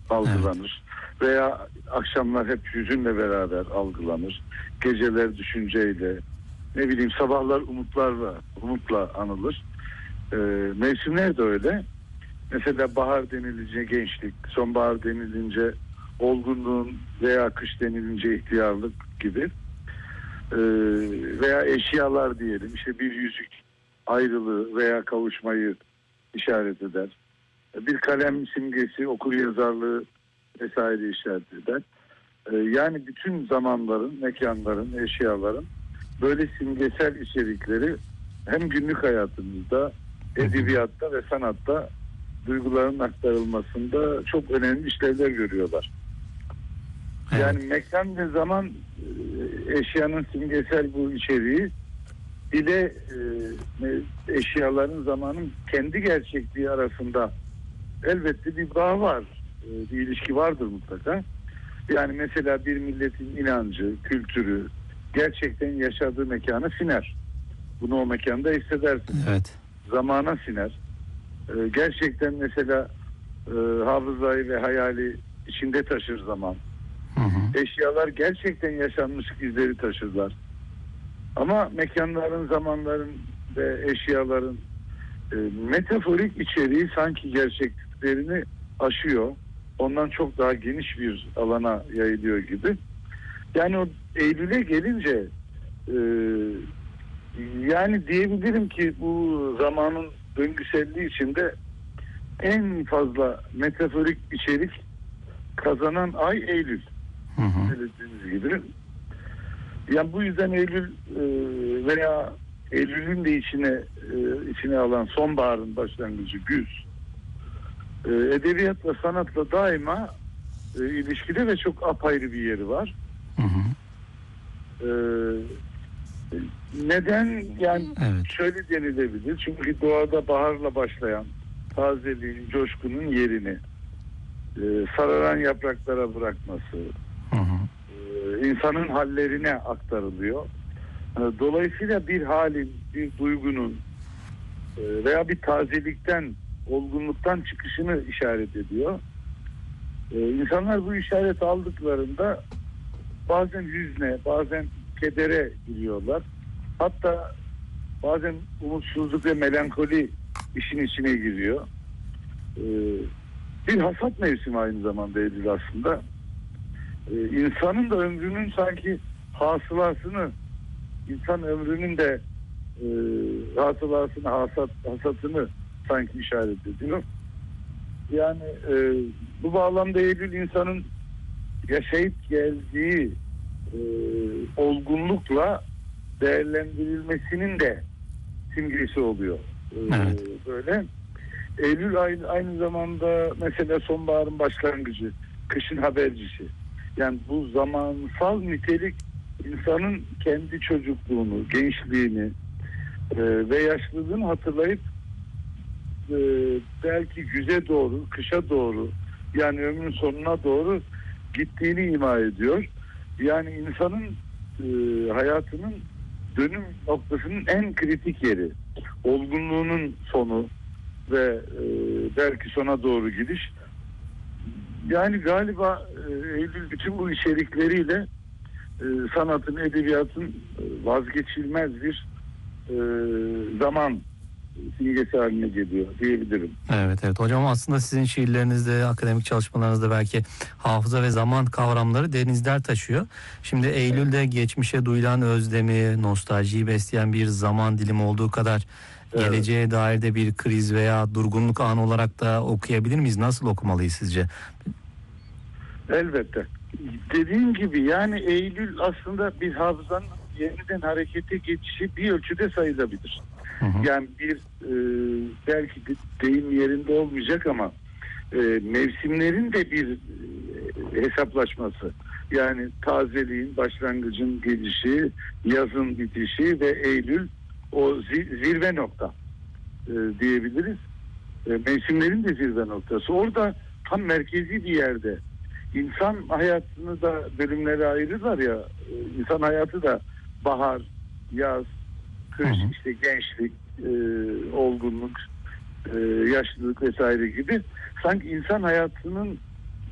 algılanır. Veya akşamlar hep hüzünle beraber algılanır. Geceler düşünceyle, ne bileyim sabahlar umutla anılır. Mevsimler de öyle. Mesela bahar denilince gençlik, sonbahar denilince olgunluğun veya kış denilince ihtiyarlık gibi. Veya eşyalar diyelim, işte bir yüzük ayrılığı veya kavuşmayı işaret eder. Bir kalem simgesi okur yazarlığı vesaire işaret eder. Yani bütün zamanların, mekanların, eşyaların böyle simgesel içerikleri hem günlük hayatımızda, edebiyatta ve sanatta duyguların aktarılmasında çok önemli işlevler görüyorlar. Evet. Yani mekan ve zaman eşyanın simgesel bu içeriği ile eşyaların zamanın kendi gerçekliği arasında elbette bir bağ var. Bir ilişki vardır mutlaka. Yani mesela bir milletin inancı, kültürü gerçekten yaşadığı mekana siner. Bunu o mekanda hissedersin. Evet. Zamana siner. Gerçekten mesela hafızayı ve hayali içinde taşır zaman. Eşyalar gerçekten yaşanmış izleri taşırlar. Ama mekanların, zamanların ve eşyaların metaforik içeriği sanki gerçekliklerini aşıyor. Ondan çok daha geniş bir alana yayılıyor gibi. Yani o Eylül'e gelince yani diyebilirim ki bu zamanın döngüselliği içinde en fazla metaforik içerik kazanan ay Eylül. Söylediğiniz gibi. Yani bu yüzden Eylül veya Eylül'ün de içine alan sonbaharın başlangıcı güz. Edebiyatla sanatla daima ilişkide ve çok apayrı bir yeri var. Neden? Yani şöyle denilebilir. Çünkü doğada baharla başlayan tazeliğin, coşkunun yerini sararan yapraklara bırakması, insanın hallerine aktarılıyor. Dolayısıyla bir halin, bir duygunun veya bir tazelikten, olgunluktan çıkışını işaret ediyor. İnsanlar bu işaret aldıklarında bazen hüzne, bazen kedere giriyorlar. Hatta bazen umutsuzluk ve melankoli işin içine giriyor. Bir hasat mevsimi aynı zamanda Eylül aslında. İnsanın da ömrünün sanki hasılasını, insan ömrünün de hasılasını, hasatını sanki işaret ediyor. Yani bu bağlamda Eylül insanın yaşayıp geldiği olgunlukla değerlendirilmesinin de simgesi oluyor. Böyle. Eylül aynı zamanda mesela sonbaharın başlangıcı, kışın habercisi. Yani bu zamansal nitelik insanın kendi çocukluğunu, gençliğini ve yaşlılığını hatırlayıp belki güze doğru, kışa doğru, yani ömrün sonuna doğru gittiğini ima ediyor. Yani insanın hayatının dönüm noktasının en kritik yeri, olgunluğunun sonu ve belki sona doğru gidiş. Yani galiba Eylül bütün bu içerikleriyle sanatın, edebiyatın vazgeçilmez bir zaman simgesi haline geliyor diyebilirim. Evet hocam, aslında sizin şiirlerinizde, akademik çalışmalarınızda belki hafıza ve zaman kavramları denizler taşıyor. Şimdi Eylül'de geçmişe duyulan özlemi, nostaljiyi besleyen bir zaman dilimi olduğu kadar geleceğe dair de bir kriz veya durgunluk anı olarak da okuyabilir miyiz? Nasıl okumalıyız sizce? Elbette. Dediğim gibi yani Eylül aslında bir hafızanın yeniden harekete geçişi bir ölçüde sayılabilir. Yani bir belki deyim yerinde olmayacak ama mevsimlerin de bir hesaplaşması. Yani tazeliğin, başlangıcın gelişi, yazın bitişi ve Eylül o zirve nokta diyebiliriz. Mevsimlerin de zirve noktası. Orada tam merkezi bir yerde. İnsan hayatını da bölümlere ayırırlar ya. İnsan hayatı da bahar, yaz, kış, işte gençlik, olgunluk, yaşlılık vesaire gibi. Sanki insan hayatının